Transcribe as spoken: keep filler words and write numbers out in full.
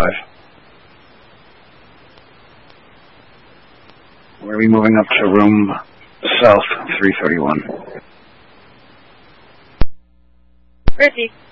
five. Where are we moving up to room south three thirty-one? Richie.